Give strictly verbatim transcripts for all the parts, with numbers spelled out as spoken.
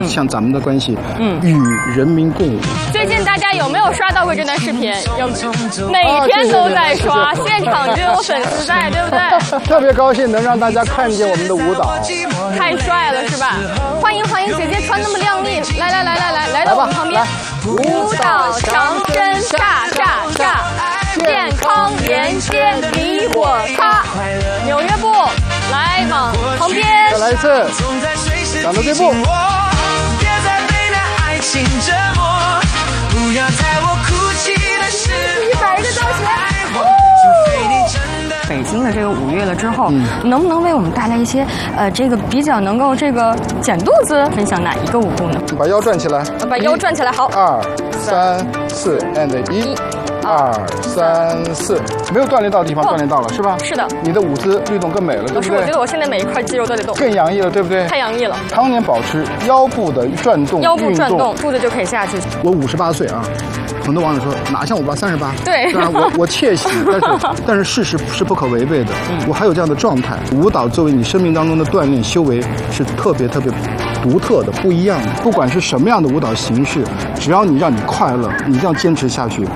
像咱们的关系，嗯，与人民共舞。 最近大家有没有刷到过这段视频？有，每天都在刷，现场就有粉丝在，对不对？ 特别高兴能让大家看见我们的舞蹈， 太帅了，是吧？欢迎欢迎，姐姐穿那么靓丽，来来来来来，来到我们旁边，舞蹈强身飒飒飒，健康连接你我他，纽约步，来往旁边， 再来一次，讲到这步。 一百个造型。 北京的这个五月了之后，嗯、能不能为我们带来一些呃这个比较能够这个减肚子？分享哪一个舞步呢？ 把腰转起来， 把腰转起来，好。 二三四 ，and 一。二三四，没有锻炼到的地方锻炼到了，是吧？ 是的。 你的舞姿律动更美了，对不对？ 老师，我觉得我现在每一块肌肉都得动， 更洋溢了，对不对？ 太洋溢了。 常年保持腰部的转动， 腰部转动，肚子就可以下去。 我五十八岁啊，很多网友说哪像我爸三十八？ 对， 当然我我窃喜，但是但是事实是不可违背的。嗯、我还有这样的状态。舞蹈作为你生命当中的锻炼修为，是特别特别独特的、不一样的。不管是什么样的舞蹈形式，只要你让你快乐，你一定要坚持下去。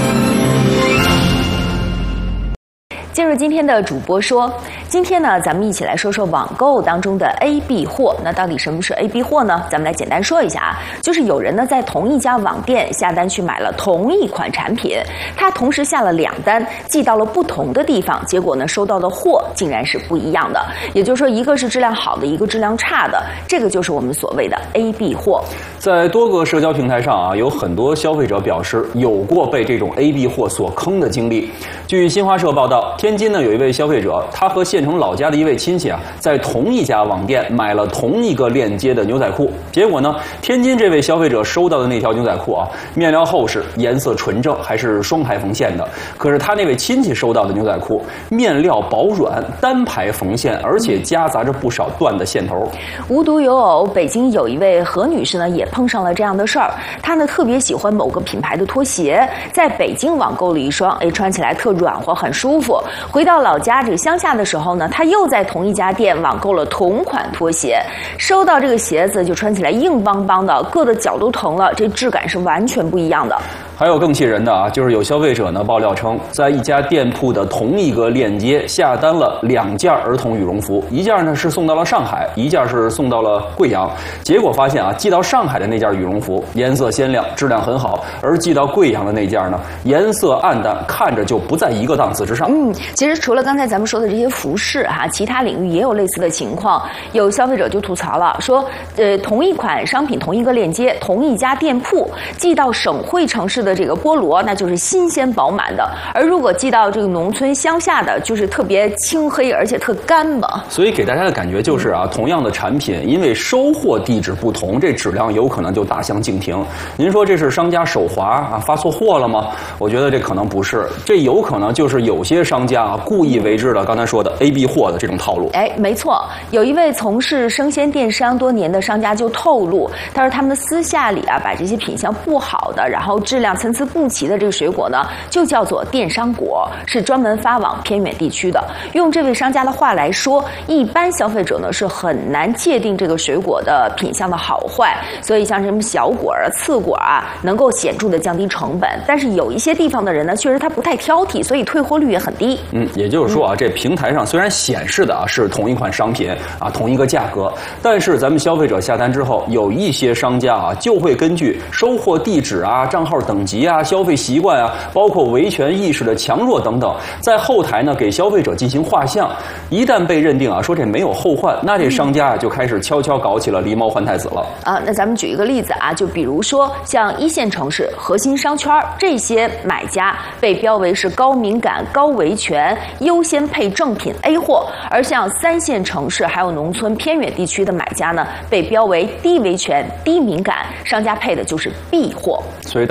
进入今天的主播说，今天呢，咱们一起来说说网购当中的 A B 货。那到底什么是 A B 货呢？咱们来简单说一下啊，就是有人呢在同一家网店下单去买了同一款产品，他同时下了两单，寄到了不同的地方，结果呢收到的货竟然是不一样的。也就是说，一个是质量好的，一个质量差的，这个就是我们所谓的 A B 货。 在多个社交平台上啊，有很多消费者表示有过被这种 A B 货所坑的经历。据新华社报道，天津呢有一位消费者，他和县城老家的一位亲戚啊，在同一家网店买了同一个链接的牛仔裤，结果呢，天津这位消费者收到的那条牛仔裤啊，面料厚实，颜色纯正，还是双排缝线的。可是他那位亲戚收到的牛仔裤，面料薄软，单排缝线，而且夹杂着不少断的线头。 无独有偶，北京有一位何女士呢，也碰上了这样的事儿。她呢特别喜欢某个品牌的拖鞋，在北京网购了一双，哎，穿起来特软和很舒服。回到老家这个乡下的时候呢，他又在同一家店网购了同款拖鞋，收到这个鞋子就穿起来硬邦邦的，硌得脚都疼了，这质感是完全不一样的。 还有更气人的啊，就是有消费者呢爆料称，在一家店铺的同一个链接下单了两件儿童羽绒服，一件呢是送到了上海，一件是送到了贵阳。结果发现啊，寄到上海的那件羽绒服颜色鲜亮，质量很好，而寄到贵阳的那件呢颜色暗淡，看着就不在一个档次之上。 嗯，其实除了刚才咱们说的这些服饰哈、啊，其他领域也有类似的情况。有消费者就吐槽了，说，呃，同一款商品、同一个链接、同一家店铺，寄到省会城市的这个菠萝，那就是新鲜饱满的；而如果寄到这个农村乡下的，就是特别青黑而且特干巴。 所以给大家的感觉就是啊，同样的产品，因为收货地址不同，这质量有可能就大相径庭。您说这是商家手滑啊，发错货了吗？我觉得这可能不是，这有可能就是有些商家啊故意为之的刚才说的 A B 货的这种套路。 哎，没错，有一位从事生鲜电商多年的商家就透露，他说他们私下里啊把这些品相不好的，然后质量参差不齐的这个水果呢，就叫做电商果，是专门发往偏远地区的。用这位商家的话来说，一般消费者呢是很难界定这个水果的品相的好坏，所以像什么小果啊、次果啊，能够显著的降低成本。但是有一些地方的人呢，确实他不太挑剔，所以退货率也很低。 嗯，也就是说啊，这平台上虽然显示的啊是同一款商品啊，同一个价格，但是咱们消费者下单之后，有一些商家啊就会根据收货地址啊、账号等级啊、消费习惯啊，包括维权意识的强弱等等，在后台呢给消费者进行画像。一旦被认定啊说这没有后患，那这商家啊就开始悄悄搞起了狸猫换太子了啊。那咱们举一个例子啊，就比如说像一线城市核心商圈这些买家被标为是高敏感、高维权，优先配正品 A 货，而像三线城市还有农村偏远地区的买家呢，被标为低维权、低敏感，商家配的就是 B 货。 所以大伙儿也听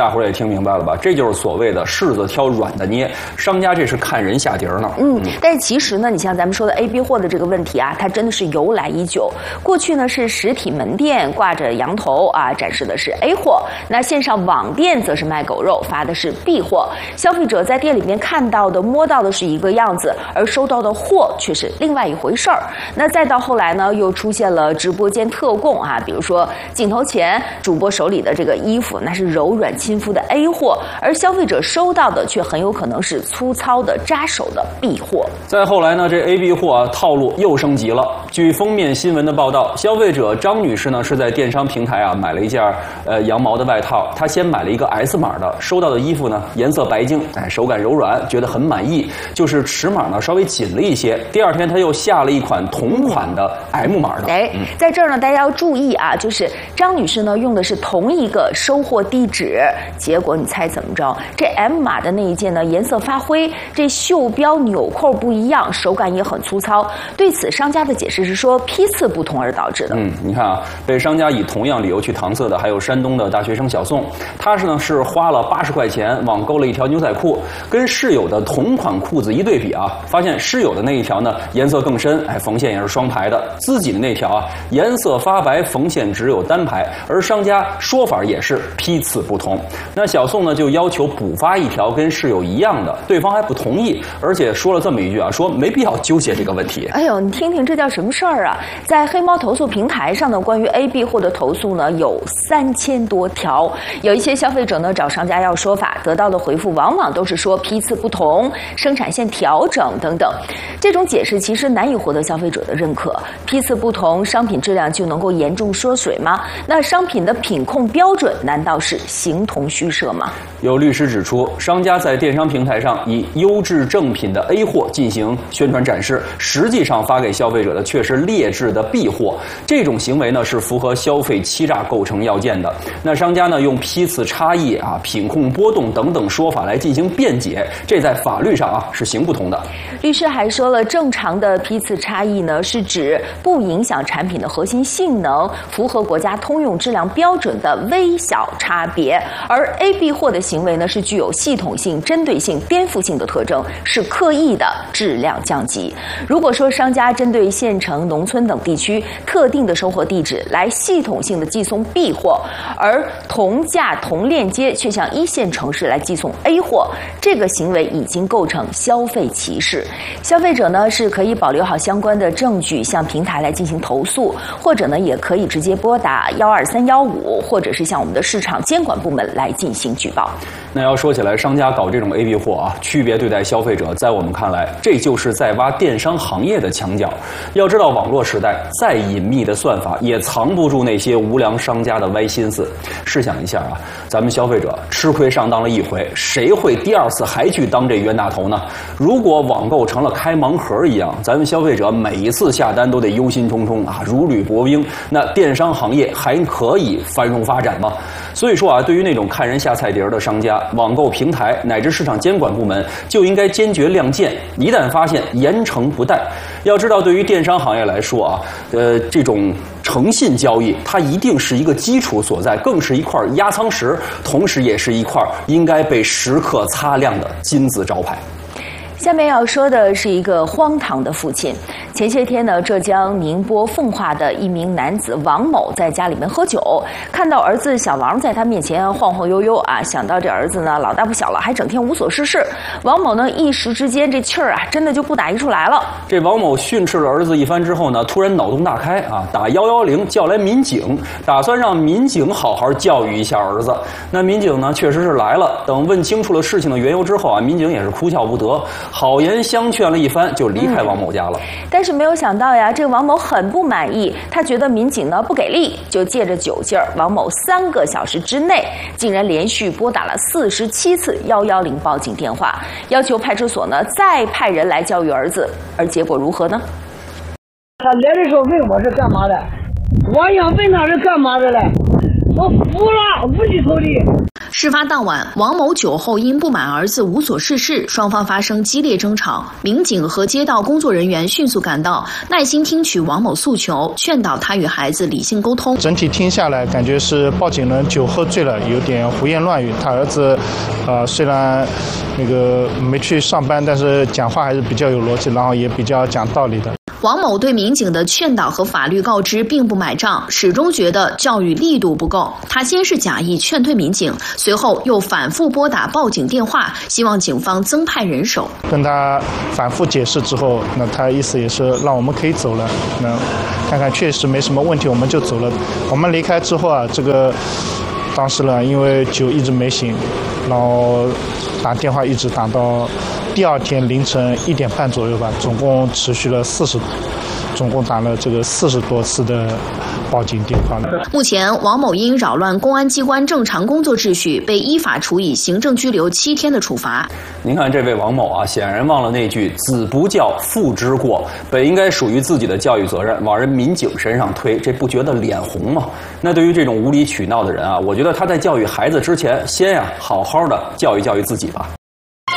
听明白了吧？这就是所谓的柿子挑软的捏，商家这是看人下碟呢。 嗯，但是其实呢，你像咱们说的 A B 货的这个问题啊，它真的是由来已久。过去呢是实体门店挂着羊头啊，展示的是 A 货，那线上网店则是卖狗肉，发的是 B 货。消费者在店里面看到的、摸到的是一个样子，而收到的货却是另外一回事儿。那再到后来呢，又出现了直播间特供啊，比如说镜头前主播手里的这个衣服，那是柔软亲肤的 A 货，而消费者收到的却很有可能是粗糙的扎手的 B 货。 再后来呢，这 A B 货啊套路又升级了。据封面新闻的报道，消费者张女士呢是在电商平台啊买了一件呃羊毛的外套，她先买了一个 S 码的，收到的衣服呢颜色白净，哎手感柔软，觉得很满意，就是尺码呢稍微紧了一些。第二天她又下了一款同款的 M 码的。 哎，在这儿呢大家要注意啊，就是张女士呢用的是同一个收货地址，结果你猜怎么着？这 M 码的那一件呢颜色发灰，这袖标纽扣不一样，手感也很粗糙。对此商家的解释是说批次不同而导致的。 嗯，你看啊，被商家以同样理由去搪塞的还有山东的大学生小宋，他是呢是花了八十块钱网购了一条牛仔裤，跟室友的同款裤子一对比啊，发现室友的那一条呢颜色更深，哎缝线也是双排的，自己的那条啊颜色发白，缝线只有单排，而商家说法也是批次不同。那小宋呢就要求补发一条跟室友一样的，对方还不同意，而且说了这么一句啊，说没必要纠结这个问题。 哎呦，你听听这叫什么事儿啊？在黑猫投诉平台上呢，关于 A B 货的投诉呢有三千多条，有一些消费者呢找商家要说法，得到的回复往往都是说批次不同、生产线调整等等。这种解释其实难以获得消费者的认可。批次不同，商品质量就能够严重缩水吗？那商品的品控标准难道是形同虚设吗？ 有律师指出，商家在电商平台上以优质正品的 A 货进行宣传展示，实际上发给消费者的却是劣质的 B 货，这种行为呢是符合消费欺诈构成要件的。那商家呢用批次差异啊、品控波动等等说法来进行辩解，这在法律上啊是行不通的。 律师还说了，正常的批次差异呢是指不影响产品的核心性能，符合国家通用质量标准的微小差别，而 A B 货的行为呢是具有系统性、针对性、颠覆性的特征，是刻意的质量降级。如果说商家针对县城、农村等地区特定的收货地址来系统性的寄送 B 货，而同价同链接却向一线城市来寄送 A 货，这个行为已经构成消费歧视。消费者呢是可以保留好相关的证据，向平台来进行投诉，或者呢也可以直接拨打幺二三幺五，或者是向我们的市场监管部门来进行举报。 那要说起来，商家搞这种 A B 货啊，区别对待消费者，在我们看来，这就是在挖电商行业的墙角。要知道，网络时代再隐秘的算法也藏不住那些无良商家的歪心思。试想一下啊，咱们消费者吃亏上当了一回，谁会第二次还去当这冤大头呢？如果网购成了开盲盒一样，咱们消费者每一次下单都得忧心忡忡啊，如履薄冰，那电商行业还可以繁荣发展吗？所以说啊，对于那种看人下菜碟的商家，网购平台乃至市场监管部门就应该坚决亮剑，一旦发现严惩不贷。要知道，对于电商行业来说啊，呃，这种诚信交易，它一定是一个基础所在，更是一块压舱石，同时也是一块应该被时刻擦亮的金字招牌。 下面要说的是一个荒唐的父亲。前些天呢，浙江宁波奉化的一名男子王某在家里面喝酒，看到儿子小王在他面前晃晃悠悠啊，想到这儿子呢老大不小了，还整天无所事事，王某呢一时之间这气儿啊真的就不打一处来了。 这王某训斥了儿子一番之后呢，突然脑洞大开啊，打一一零叫来民警，打算让民警好好教育一下儿子。那民警呢确实是来了，等问清楚了事情的缘由之后啊，民警也是哭笑不得，好言相劝了一番，就离开王某家了。 嗯、但是没有想到呀，这个王某很不满意，他觉得民警呢不给力，就借着酒劲儿，王某三个小时之内竟然连续拨打了四十七次一一零报警电话，要求派出所呢再派人来教育儿子。而结果如何呢？ 他来的时候问我是干嘛的，我想问他是干嘛的嘞，我服了，无厘头的。 事发当晚，王某酒后因不满儿子无所事事，双方发生激烈争吵。民警和街道工作人员迅速赶到，耐心听取王某诉求，劝导他与孩子理性沟通。 整体听下来，感觉是报警人酒喝醉了，有点胡言乱语。他儿子，呃，虽然那个没去上班，但是讲话还是比较有逻辑，然后也比较讲道理的。 王某对民警的劝导和法律告知并不买账，始终觉得教育力度不够。他先是假意劝退民警，随后又反复拨打报警电话，希望警方增派人手。 跟他反复解释之后，那他意思也是让我们可以走了，那看看确实没什么问题，我们就走了。我们离开之后啊，这个当事人因为酒一直没醒，然后打电话一直打到第二天凌晨一点半左右吧，总共持续了四十，总共打了这个四十多次的报警电话。 目前，王某因扰乱公安机关正常工作秩序，被依法处以行政拘留七天的处罚。 您看这位王某啊，显然忘了那句“子不教，父之过”，本应该属于自己的教育责任，往人民警身上推，这不觉得脸红吗？那对于这种无理取闹的人啊，我觉得他在教育孩子之前，先呀、啊、好好的教育教育自己吧。